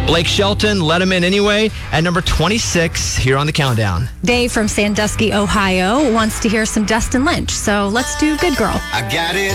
Blake Shelton, Let Him In Anyway, at number 26 here on the countdown. Dave from Sandusky, Ohio, wants to hear some Dustin Lynch. So let's do Good Girl. I got it